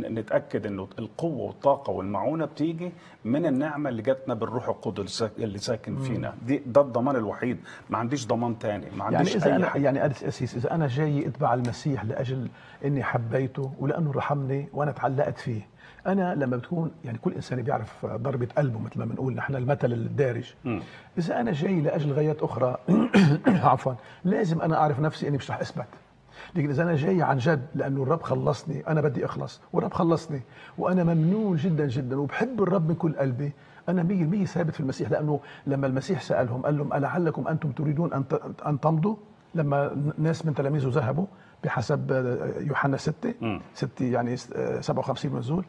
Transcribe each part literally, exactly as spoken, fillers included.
نتاكد انه القوه والطاقه والمعونه بتيجي من النعمه اللي جاتنا بالروح القدس اللي ساكن فينا. دي ده الضمان الوحيد، ما عنديش ضمان تاني، ما عنديش يعني اذا اي انا حاجه. يعني أسيس اذا انا جاي اتبع المسيح لاجل اني حبيته ولانه رحمني وانا تعلقت فيه، انا لما بتكون يعني كل انسان بيعرف ضربه قلبه مثل ما بنقول نحن المثل الدارج. م. اذا انا جاي لاجل غايات اخرى عفوا لازم انا اعرف نفسي اني مش رح اثبت. لكن اذا انا جاي عن جد لانه الرب خلصني، انا بدي اخلص والرب خلصني وانا ممنون جدا جدا وبحب الرب من كل قلبي، انا مية بالمية ثابت في المسيح. لانه لما المسيح سالهم قال لهم ألعلكم انتم تريدون ان ان تمضوا، لما ناس من تلاميذه ذهبوا بحسب يوحنا ستة ستة يعني سبعة وخمسين منزول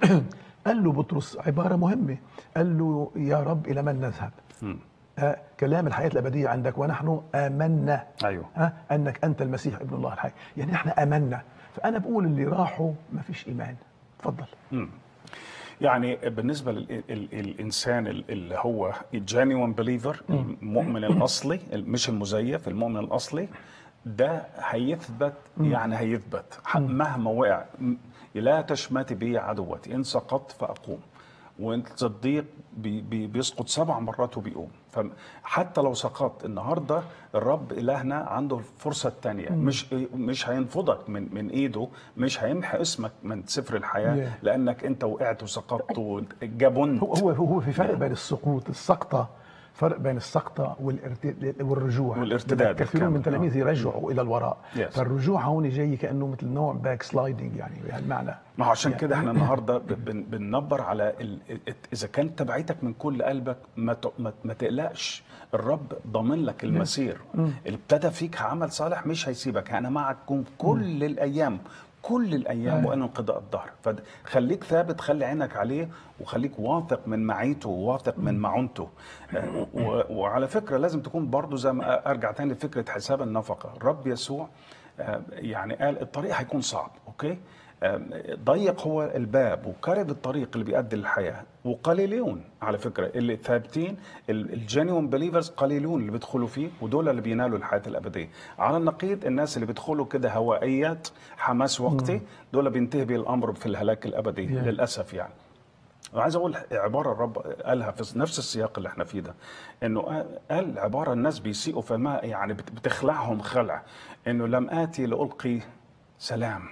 قال له بطرس عباره مهمه، قال له يا رب الى من نذهب؟ م. آه كلام الحياة الأبدية عندك ونحن آمنا. أيوه. آه أنك أنت المسيح ابن الله الحي، يعني نحن آمنا. فأنا بقول اللي راحوا ما فيش إيمان. تفضل. مم. يعني بالنسبة للإنسان اللي هو genuine believer، المؤمن الأصلي مش المزيف، المؤمن الأصلي ده هيثبت. يعني هيثبت مهما وقع. لا تشمت بي عدوتي، إن سقطت فأقوم، وانت صديق بي بي بيسقط سبع مرات وبيقوم. فحتى لو سقطت النهارده الرب الهنا عنده الفرصه الثانيه، مش مش هينفضك من من ايده، مش هيمحي اسمك من سفر الحياه yeah. لانك انت وقعت وسقطت وجبنت. هو هو هو في فرق بين السقوط السقطه، فرق بين السقطه والرجوع والارتداد. كثيرون من تلاميذ يرجعوا الى الوراء. yes. فالرجوع هون جاي كانه مثل نوع باك سلايدنج يعني بهالمعنى. ما هو عشان يعني كده احنا النهارده بن بننبر على ال... اذا كانت تبعيتك من كل قلبك ما ت... ما تقلقش، الرب ضامن لك المسير. اللي ابتدى فيك عمل صالح مش هيسيبك. انا معكم كل الايام، كل الايام وان انقضاء الدهر. فخليك ثابت، خلي عينك عليه، وخليك واثق من معيته وواثق من معونته. و... وعلى فكره لازم تكون برضو زي ما ارجع تاني لفكره حساب النفقه. الرب يسوع يعني قال الطريق هيكون صعب، اوكي، ضيق هو الباب وكرب الطريق اللي بيؤدي للحياه، وقليلون على فكره اللي ثابتين، الجينيوم بليفرز قليلون اللي بيدخلوا فيه، ودول اللي بينالوا الحياه الابديه. على النقيض الناس اللي بيدخلوا كده هوائيات حماس وقتي، دول بينتهي بالامر في الهلاك الابدي yeah. للاسف. يعني عايز اقول عباره الرب قالها في نفس السياق اللي احنا فيه ده، انه قال عباره الناس بيسيئوا فما يعني بتخلعهم خلع، انه لم اتي لالقي سلام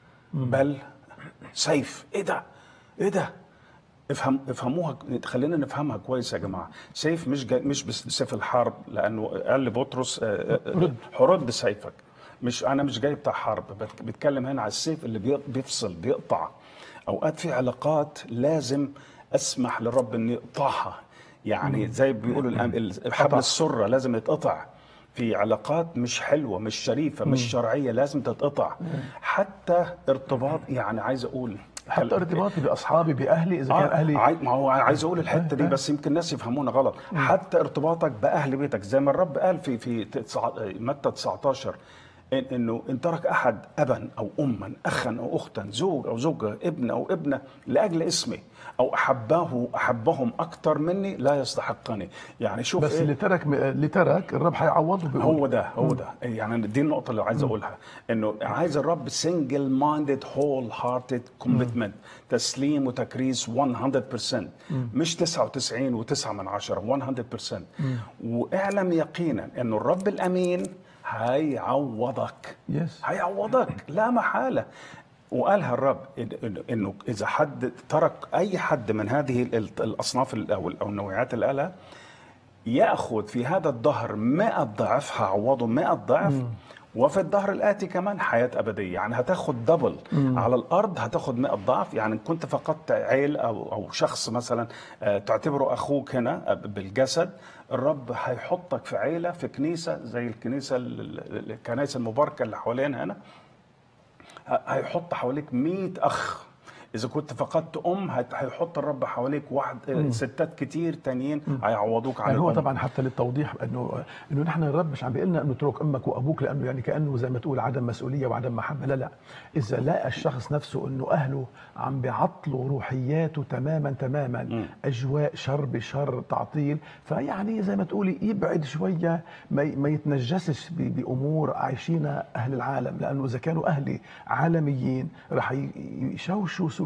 بل سيف. ايه ده ايه ده افهم افهموها، خلينا نفهمها كويس يا جماعه. سيف مش جاي مش بس سيف الحرب، لانه قال لبطرس حرد سيفك. مش انا مش جاي بتاع حرب، بتكلم هنا على السيف اللي بيفصل بيقطع. اوقات في علاقات لازم اسمح للرب انه يقطعها، يعني زي بيقولوا حبل السره لازم يتقطع. في علاقات مش حلوه مش شريفه مش شرعيه لازم تتقطع. حتى ارتباط، يعني عايز اقول حتى ارتباطي باصحابي باهلي اذا آه كان اهلي، ما هو عايز اقول الحته دي بس يمكن الناس يفهمونا غلط. حتى ارتباطك باهل بيتك زي ما الرب قال في في متى تسعتاشر، إن انه ان ترك احد ابا او اما اخا او اختا زوج او زوجه ابن او ابنه لاجل اسمي او احباه احبهم اكثر مني لا يستحقني. يعني شوف بس إيه؟ اللي ترك اللي ترك الرب هيعوضه بيقول. هو ده هو ده يعني دي النقطه اللي عايز اقولها، انه عايز الرب سنجل مايندد هول هارتد كوميتمنت، تسليم وتكريس مية بالمية، مش تسعة وتسعين وتسعة من عشرة، مية بالمية. واعلم يقينا انه الرب الامين هيعوضك yes. هيعوضك لا محاله. وقالها الرب انه اذا حد ترك اي حد من هذه الاصناف او النوعيات اللي قالها ياخذ في هذا الدهر مئة ضعف، هعوضه مئة ضعف مم. وفي الدهر الاتي كمان حياه ابديه. يعني هتاخد دبل مم. على الارض هتاخد مئة ضعف. يعني كنت فقدت عيل او او شخص مثلا تعتبره اخوك هنا بالجسد، الرب هيحطك في عيله في كنيسه زي الكنيسه الكنائس المباركه اللي حوالين هنا، هيحط حواليك مئة اخ اذا كنت فقدت ام هت- هيحط الرب حواليك واحد ستات كتير تانيين هيعوضوك عن يعني هو الام. طبعا حتى للتوضيح انه انه نحن الرب مش عم بيقول لنا انه اترك امك وابوك لانه يعني كانه زي ما تقول عدم مسؤوليه وعدم محبه، لا لا. اذا لقى الشخص نفسه انه اهله عم بيعطلوا روحياته تماما تماما، مم. اجواء شر بشر تعطيل، فيعني زي ما تقولي يبعد شويه، ما ي- ما يتنجسش ب- بامور عايشينها اهل العالم، لانه اذا كانوا اهلي عالميين رح ي- يشوشوا